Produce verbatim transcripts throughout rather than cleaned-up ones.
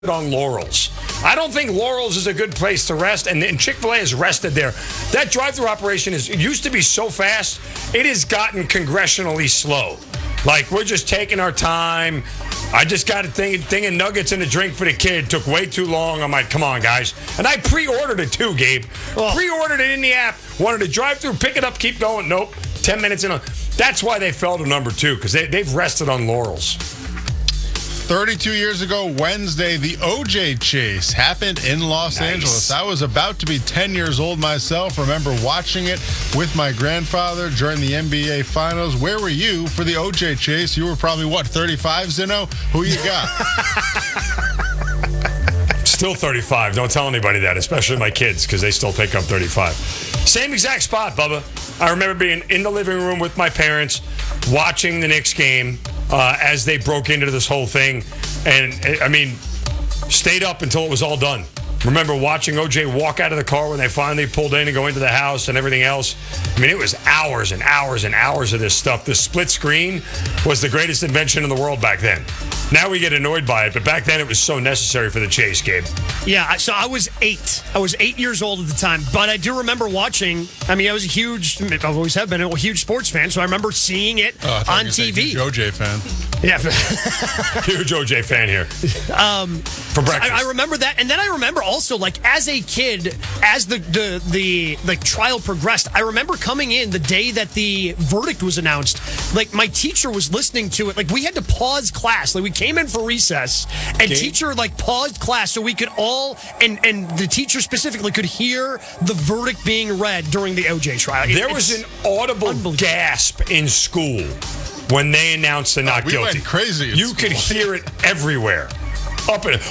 on laurels. I don't think Laurels is a good place to rest, and, and Chick-fil-A has rested there. That drive-thru operation is it used to be so fast, it has gotten congressionally slow. Like, we're just taking our time. I just got a thing, thing of nuggets and a drink for the kid. Took way too long. I'm like, come on, guys. And I pre-ordered it too, Gabe. Oh. Pre-ordered it in the app. Wanted to drive through, pick it up, keep going. Nope. Ten minutes in. That's why they fell to number two, because they, they've rested on laurels. thirty-two years ago, Wednesday, the O J chase happened in Los Nice. Angeles. I was about to be ten years old myself. Remember watching it with my grandfather during the N B A Finals. Where were you for the O J chase? You were probably, what, thirty-five, Zeno? Who you got? Still thirty-five. Don't tell anybody that, especially my kids, because they still think I'm thirty-five. Same exact spot, Bubba. I remember being in the living room with my parents, watching the Knicks game uh, as they broke into this whole thing. And, I mean, stayed up until it was all done. Remember watching O J walk out of the car when they finally pulled in and go into the house and everything else. I mean, it was hours and hours and hours of this stuff. The split screen was the greatest invention in the world back then. Now we get annoyed by it, but back then it was so necessary for the chase, Gabe. Yeah, so I was eight. I was eight years old at the time, but I do remember watching. I mean, I was a huge, I've always have been a huge sports fan, so I remember seeing it oh, on T V. Huge O J fan. Yeah. Huge O J fan here. Um, for breakfast. I, I remember that, and then I remember also, like, as a kid, as the the the the trial progressed, I remember coming in the day that the verdict was announced. Like, my teacher was listening to it. Like, we had to pause class. Like, we came in for recess, and okay. teacher like paused class so we could all, and and the teacher specifically could hear the verdict being read during the O J trial. It, there was an audible gasp in school when they announced the not oh, we guilty. Went crazy. You school. could hear it everywhere. Up and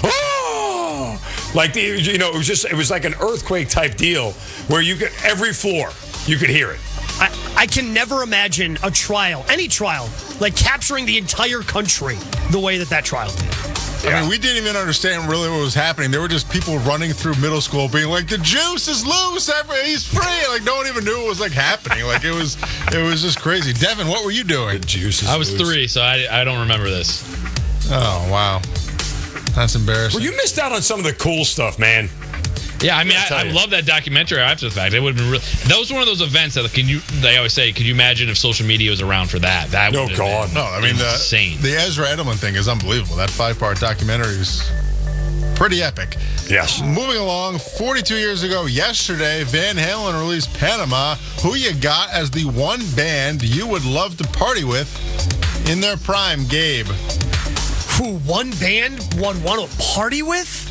oh, like the, you know, it was just it was like an earthquake type deal where you could every floor you could hear it. I, I can never imagine a trial, any trial, like capturing the entire country the way that that trial did. Yeah. I mean, we didn't even understand really what was happening. There were just people running through middle school being like, the juice is loose, he's free. Like, no one even knew what was, like, happening. Like, it was it was just crazy. Devin, what were you doing? The juice is I was loose. three, so I, I don't remember this. Oh, wow. That's embarrassing. Well, you missed out on some of the cool stuff, man. Yeah, I mean, I, I, I love that documentary after the fact. It would have been real. That was one of those events that can you. They always say, "Could you imagine if social media was around for that?" That No, would God, been no. I mean, the, insane. The Ezra Edelman thing is unbelievable. That five-part documentary is pretty epic. Yes. Moving along, forty-two years ago yesterday, Van Halen released Panama. Who you got as the one band you would love to party with in their prime, Gabe? Who, one band one want to party with?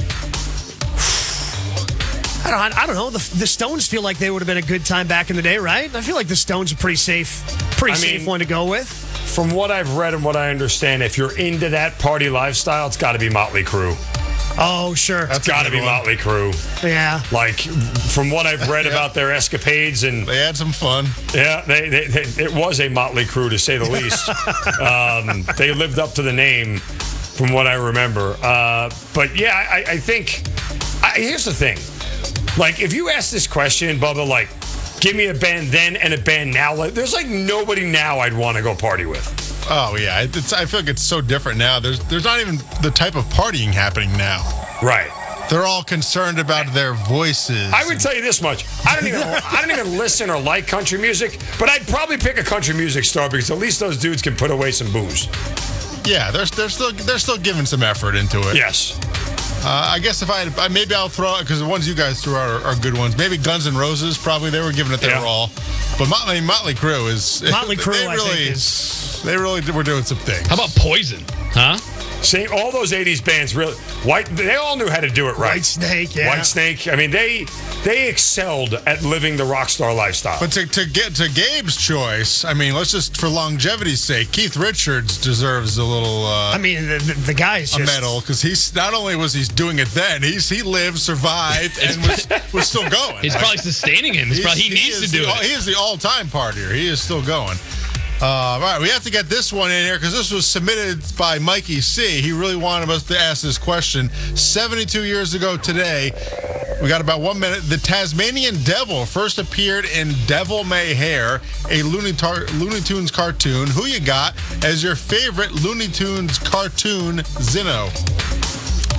I don't, I don't know. The, the Stones feel like they would have been a good time back in the day, right? I feel like the Stones are pretty safe, pretty I safe mean, one to go with. From what I've read and what I understand, if you're into that party lifestyle, it's got to be Motley Crue. Oh, sure. It's got to be Motley Crue. Yeah. Like, from what I've read yeah. about their escapades and they had some fun. Yeah, they, they, they, it was a Motley Crue to say the least. um, they lived up to the name, from what I remember. Uh, but yeah, I, I think I, here's the thing. Like, if you ask this question, Bubba, like, give me a band then and a band now, like, there's like nobody now I'd want to go party with. Oh yeah, it's, I feel like it's so different now. There's there's not even the type of partying happening now. Right. They're all concerned about their voices. I would tell you this much: I don't even I don't even listen or like country music, but I'd probably pick a country music star because at least those dudes can put away some booze. Yeah, they're they're still they're still giving some effort into it. Yes. Uh, I guess if I had, maybe I'll throw out, because the ones you guys threw out are, are good ones. Maybe Guns N' Roses, probably they were giving it their Yeah. all. But Motley, Motley Crue is Motley Crue, they I really, think, is... they really were doing some things. How about Poison? Huh? See, all those eighties bands really white. They all knew how to do it right. White Snake, yeah. White Snake. I mean, they they excelled at living the rock star lifestyle. But to, to get to Gabe's choice, I mean, let's just for longevity's sake, Keith Richards deserves a little. Uh, I mean, the, the, the guy's a just... medal because he's not only was he's doing it then, he's he lived, survived, and was was still going. He's Like, probably sustaining him. He's probably, he, he needs to is do the, it. He is the all-time partier. He is still going. Uh, all right, we have to get this one in here because this was submitted by Mikey C. He really wanted us to ask this question. seventy-two years ago today, we got about one minute. The Tasmanian Devil first appeared in Devil May Hair, a Looney, Tar- Looney Tunes cartoon. Who you got as your favorite Looney Tunes cartoon, Zeno?